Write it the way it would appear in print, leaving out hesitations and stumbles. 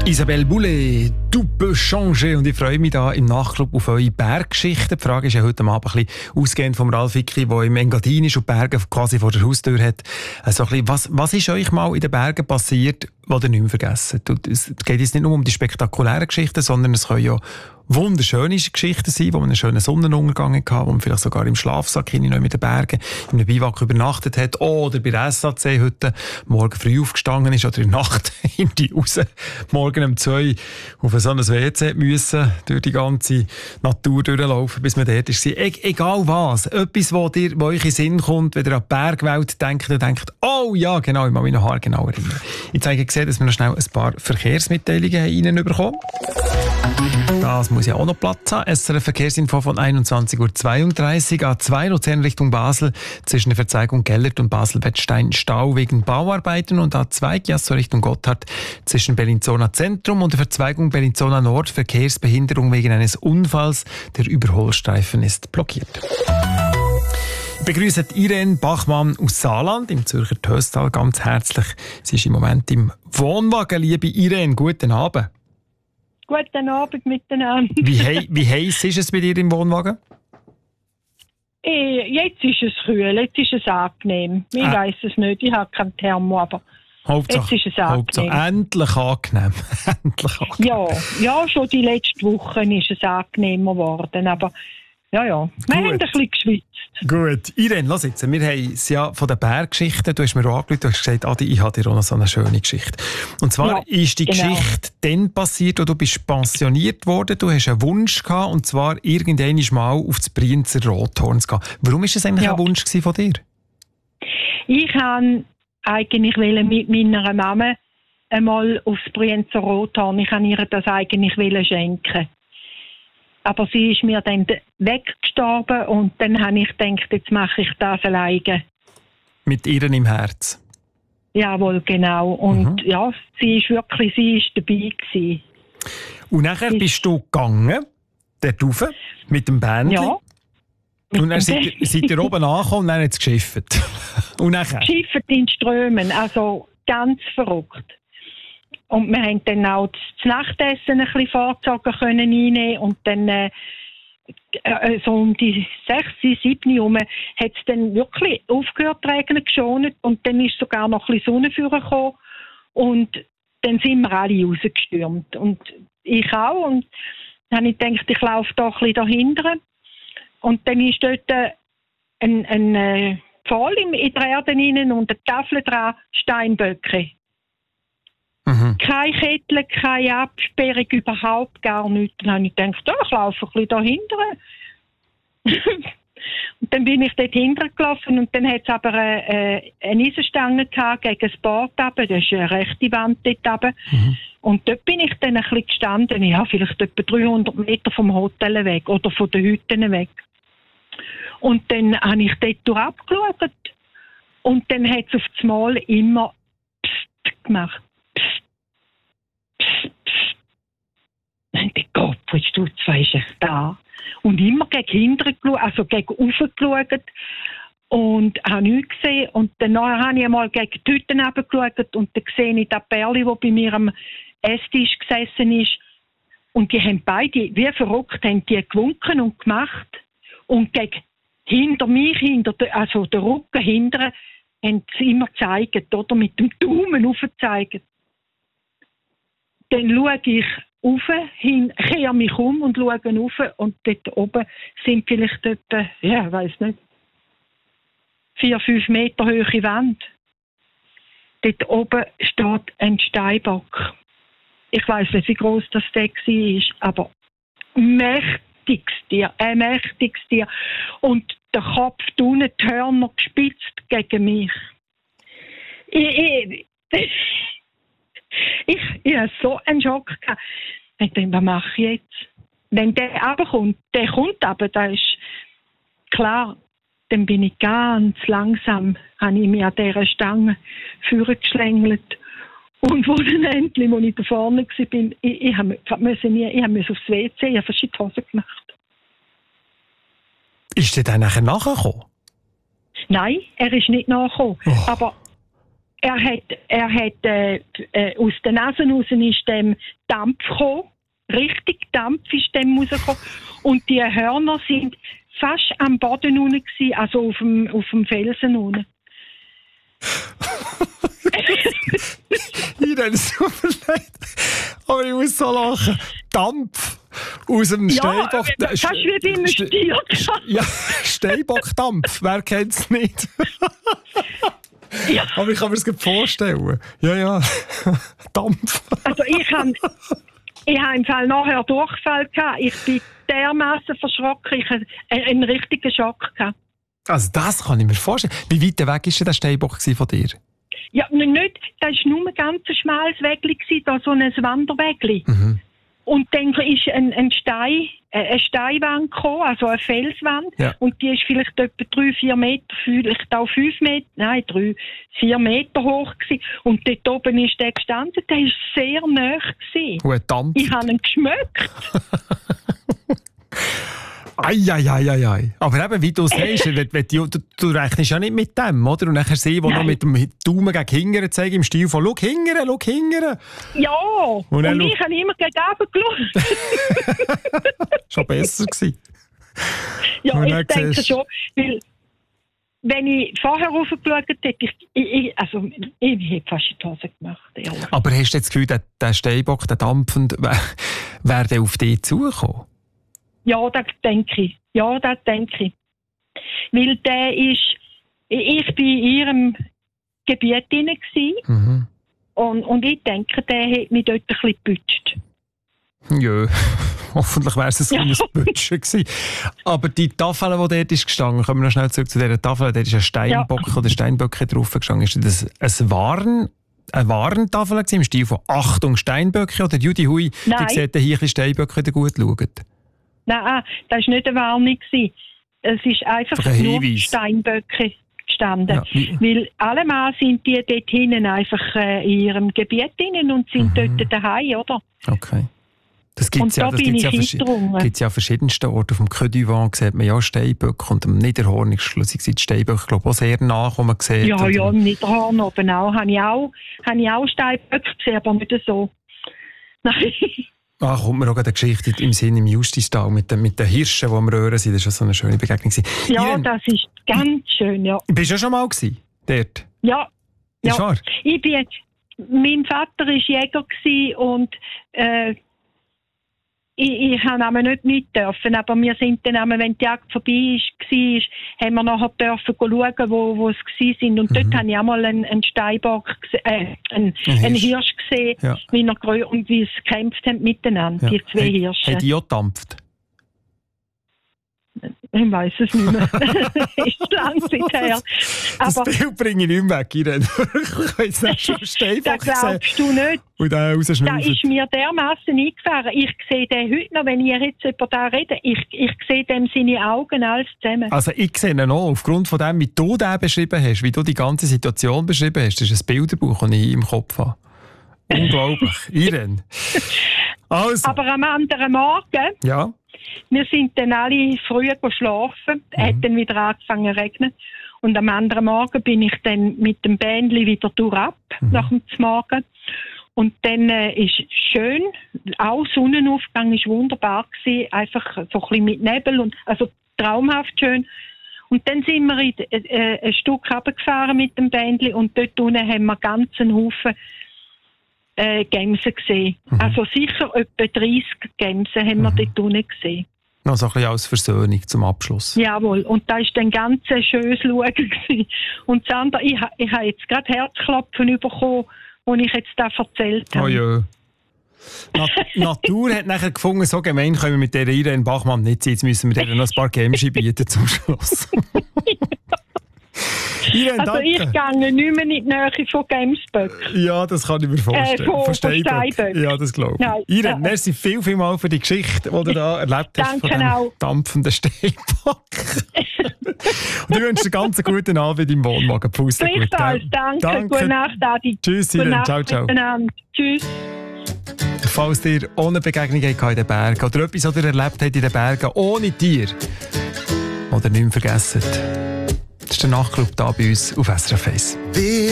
Isabelle Boulay, «Tu peux changer». Und ich freue mich da im Nachtclub auf eure Berggeschichten. Die Frage ist ja heute Abend ein bisschen ausgehend vom Ralf Hicki, der im Engadin ist und die Berge quasi vor der Haustür hat. Also ein bisschen, was ist euch mal in den Bergen passiert, was ihr nicht mehr vergessen? Es geht jetzt nicht nur um die spektakulären Geschichten, sondern es können ja wunderschöne Geschichten sein, wo man einen schönen Sonnenuntergang hatte, wo man vielleicht sogar im Schlafsack hinein mit den Bergen in einem Biwak übernachtet hat oder bei der SAC heute morgen früh aufgestanden ist oder in der Nacht hinten raus, morgen um 2 auf so ein WC müssen, durch die ganze Natur durchlaufen, bis man dort ist. Egal was, etwas, wo euch in den Sinn kommt, wenn ihr an die Bergwelt denkt und denkt, oh ja, genau, ich muss mich noch haargenau erinnern. Ich zeige gesehen, dass wir noch schnell ein paar Verkehrsmitteilungen reinbekommen. Das muss ja auch noch Platz haben. SRF Verkehrsinfo von 21.32 Uhr. A2 Luzern Richtung Basel. Zwischen der Verzweigung Gellert und Basel-Wettstein Stau wegen Bauarbeiten. Und A2 Chiasso Richtung Gotthard. Zwischen Bellinzona Zentrum und der Verzweigung Bellinzona Nord. Verkehrsbehinderung wegen eines Unfalls. Der Überholstreifen ist blockiert. Ich begrüße Irene Bachmann aus Saarland im Zürcher Töstal ganz herzlich. Sie ist im Moment im Wohnwagen. Liebe Irene, guten Abend. Guten Abend miteinander. Wie heiß ist es bei dir im Wohnwagen? Jetzt ist es kühl, jetzt ist es angenehm. Ich weiss es nicht, ich habe kein Thermo, aber Hauptsache, jetzt ist es angenehm. Endlich angenehm. Endlich angenehm. Ja, schon die letzten Wochen ist es angenehmer geworden, aber ja. Wir haben ein bisschen geschwitzt. Gut. Irene, lass jetzt. Wir haben es ja von den Berggeschichten. Du hast mir auch angerufen, du hast gesagt, Adi, ich habe dir auch noch so eine schöne Geschichte. Und zwar ist die Geschichte dann passiert, als du bist pensioniert worden. Du hast einen Wunsch gehabt, und zwar irgendwann mal auf das Brienzer Rothorn zu gehen. Warum war das eigentlich ein Wunsch von dir? Ich wollte eigentlich mit meiner Mama einmal aufs Brienzer Rothorn. Ich wollte ihr das eigentlich schenken. Aber sie ist mir dann weggestorben und dann habe ich gedacht, jetzt mache ich das alleine. Mit ihr im Herz? Jawohl, genau. Und sie ist dabei gewesen. Und nachher bist du gegangen, dort rauf, mit dem Bändchen? Ja. Und dann seid ihr oben angekommen und dann hat es geschifft. Und nachher? Geschifft in Strömen, also ganz verrückt. Und wir haben dann auch das Nachtessen ein bisschen vorgezogen können reinnehmen und dann so um die 6, 7 herum hat es dann wirklich aufgehört zu regnen, geschont und dann ist sogar noch ein bisschen Sonne vorgekommen und dann sind wir alle rausgestürmt und ich auch und dann habe ich gedacht, ich laufe da ein bisschen dahinter und dann ist dort ein Pfahl in der Erde rein und eine Tafel dran, Steinböcke. Keine Kettel, keine Absperrung, überhaupt gar nichts. Dann habe ich gedacht, ich laufe ein bisschen dahinter. Und dann bin ich dort hintergelaufen und dann hat es aber eine Eisenstange gehabt gegen das Board runter. Das ist eine rechte Wand dort runter. Und dort bin ich dann ein bisschen gestanden. Ich habe vielleicht etwa 300 Meter vom Hotel weg oder von den Hütten weg. Und dann habe ich dort durchabgeschaut. Und dann hat es auf das Mal immer Psst gemacht. Gott, bist du zwei da? Und immer gegen hinten geschaut, also gegen rauf geschaut und habe nichts gesehen. Und dann habe ich einmal gegen die Hütten runtergeschaut und dann sehe ich das Pärchen, das bei mir am Esstisch gesessen ist. Und die haben beide, wie verrückt, haben die gewunken und gemacht. Und gegen hinter mich, also den Rücken hinter, haben sie immer gezeigt, oder mit dem Daumen aufgezeigt. Dann schaue ich rauf, kehre mich um und schaue rauf und dort oben sind vielleicht etwa, ich weiss nicht, 4-5 Meter hohe Wand. Dort oben steht ein Steinbock. Ich weiss nicht, wie gross das war, aber ein mächtiges Tier. Und der Kopf unten, die Hörner gespitzt gegen mich. Ich hatte so einen Schock gehabt. Ich dachte, was mache ich jetzt? Wenn der runterkommt, aber das ist klar, dann bin ich ganz langsam, habe ich mich an dieser Stange vorgeschlängelt. Und wo dann endlich, als ich da vorne war, ich musste aufs WC, ich habe fast in die Hose gemacht. Ist der dann nachher nachgekommen? Nein, er ist nicht nachgekommen. Aber er hat aus der Nase raus ist dem Dampf gekommen. Richtig Dampf ist dem rausgekommen. Und die Hörner sind fast am Boden unten gewesen, also auf dem Felsen unten. Irene, es tut mir leid, aber ich muss so lachen. Dampf aus dem Steinbock. Ja, fast wie beim Stier. Ja, Steinbockdampf, wer kennt es nicht? Ja. Aber ich kann mir das vorstellen. Ja, Dampf. Also ich habe im Fall nachher Durchfall gehabt. Ich bin dermaßen verschrocken. Ich hatte einen richtigen Schock gehabt. Also das kann ich mir vorstellen. Wie weit weg war denn der Steinbock von dir? Ja, nicht. Das war nur ein ganz schmales Wägli, da so ein Wanderwägli. Mhm. Und dann ist eine Steinwand gekommen, also eine Felswand. Ja. Und die ist vielleicht etwa 3-4 Meter, vielleicht auch 5 Meter, nein, 3-4 Meter hoch gewesen. Und dort oben ist der gestanden, der war sehr nahe gewesen. Ich habe ihn geschmeckt. Ei. Aber eben, wie du sagst, du rechnest ja nicht mit dem, oder? Und nachher sie, die noch mit dem Daumen gegen Hingern zeigen, im Stil von «Schau hingern!» Ja, und ich habe immer gegen oben geschaut. Schon besser gewesen. Ja, ich denke schon, weil wenn ich vorher raufgeschaut hätte, ich hätte fast die Hose gemacht, ehrlich. Aber hast du jetzt das Gefühl, der Steinbock, der dampfend, wäre der auf dich zugekommen? Ja, das denke ich. Weil der ist, ich bin in ihrem Gebiet drin gewesen, und ich denke, der hat mich dort ein bisschen geputscht. Ja, hoffentlich wäre es ein Putschen gewesen. Aber die Tafel, die dort ist gestanden, kommen wir noch schnell zurück zu dieser Tafel, da ist ein Steinbock oder Steinböcke drauf gestanden. Ist das eine Warentafel gewesen, im Stil von «Achtung, Steinböcke» oder «Judy Hui, die sieht hier ein Steinböcke, die gut schauen»? Nein, das war nicht eine Warnung. Es ist einfach nur Steinböcke gestanden. Ja. Weil allemal sind die dort hinten einfach in ihrem Gebiet drin und sind dort daheim, oder? Okay. Das gibt es ja an verschiedensten Orten. Auf dem Quai du Vent sieht man ja Steinböcke und am Niederhorn ist schlussendlich die Steinböcke, glaube ich, auch sehr nah, wo man sieht. Ja, im Niederhorn oben auch. Habe ich auch Steinböcke gesehen, aber nicht so. Nein. Kommt mir auch eine Geschichte im Sinn im Justistal mit den Hirschen, die am Röhren sind. Das war so eine schöne Begegnung. Ja, Irene, das ist ganz schön, ja. Bist du ja schon mal gewesen, dort? Ja. Ist wahr? Mein Vater war Jäger und ich habe nicht mit dürfen, aber wir sind dann, wenn die Jagd vorbei war, haben wir nachher dürfen schauen, wo es waren. Und dort habe ich auch mal einen Steinbock einen Hirsch gesehen, wie sie gekämpft haben miteinander, die zwei Hirsche. Haben die auch gedampft? Ich weiss es nicht mehr. Ist lange Zeit her. Das Bild bringe ich nicht weg, Irene. Ich weiss nicht, schon Steinbock gesehen. Das glaubst du nicht. Und der ist mir dermassen eingefahren. Ich sehe den heute noch, wenn ihr jetzt über da redet. Ich sehe dem seine Augen alles zusammen. Also ich sehe ihn auch. Aufgrund von dem, wie du den beschrieben hast, wie du die ganze Situation beschrieben hast, das ist ein Bilderbuch, das ich im Kopf habe. Unglaublich. Irene. Also. Aber am anderen Morgen... Ja. Wir sind dann alle früh schlafen, hat dann wieder angefangen zu regnen. Und am anderen Morgen bin ich dann mit dem Bändli wieder ab, nach dem Morgen. Und dann ist schön, auch Sonnenaufgang ist wunderbar gewesen, einfach so ein bisschen mit Nebel und also traumhaft schön. Und dann sind wir ein Stück runtergefahren mit dem Bändli und dort unten haben wir ganz einen Haufen Gämse gesehen. Also sicher etwa 30 Gämse haben wir dort unten gesehen. Noch so ein bisschen als Versöhnung zum Abschluss. Jawohl, und da war dann ganz schönes Schauen gewesen. Und das andere, ich habe jetzt gerade Herzklopfen bekommen, als ich jetzt da erzählt habe. Oh ja. Natur hat nachher gefunden, so gemein können wir mit der Irene Bachmann nicht sein. Jetzt müssen wir dir noch ein paar Gämse bieten zum Schluss. Irene, also ich gehe nicht mehr in die Nähe von Gemsböcken. Ja, das kann ich mir vorstellen. Von Steinböcken. Ja, das glaube ich. Irene, merci viel für die Geschichte, die du da erlebt hast. Danke von dem auch. Dampfenden Steinbock. Und ich wünsche dir ganz einen guten Abend im Wohnwagen. Gleichfalls, danke. Gute Nacht, Adi. Tschüss, Irene. Ciao. Tschüss. Falls dir ohne Begegnung in den Bergen oder etwas, was ihr erlebt habt in den Bergen ohne Tier oder nicht mehr vergessen, das ist der Nachtclub hier bei uns auf SRF 1.